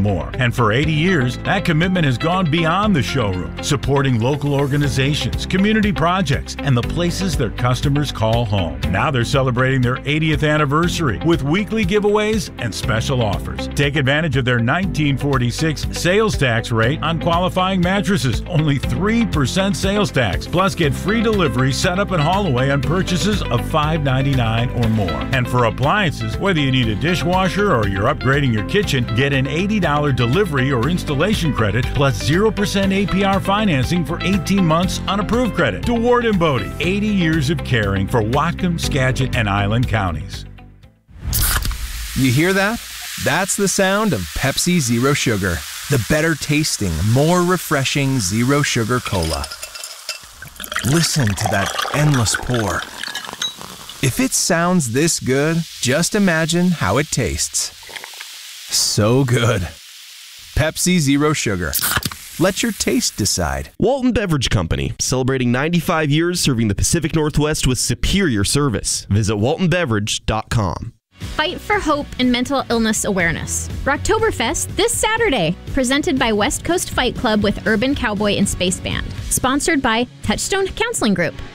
more. And for 80 years, that commitment has gone beyond the showroom, supporting local organizations, community projects, and the places their customers call home. Now they're celebrating their 80th anniversary with weekly giveaways and special offers. Take advantage of their 1946 sales tax rate on qualifying mattresses. Only 3% sales tax. Plus, get free delivery, setup, and haul away on purchases of $5.99 or more. And for appliances, whether you need a dishwasher or you're upgrading your kitchen, get an $80 delivery or installation credit plus 0% APR financing for 18 months on approved credit. To Ward & Bodie, 80 years of caring for Whatcom, Skagit, and Island counties. You hear that? That's the sound of Pepsi Zero Sugar. The better tasting, more refreshing Zero Sugar Cola. Listen to that endless pour. If it sounds this good, just imagine how it tastes. So good. Pepsi Zero Sugar. Let your taste decide. Walton Beverage Company, celebrating 95 years serving the Pacific Northwest with superior service. Visit waltonbeverage.com. Fight for hope and mental illness awareness. Rocktoberfest this Saturday, presented by West Coast Fight Club with Urban Cowboy and Space Band. Sponsored by Touchstone Counseling Group.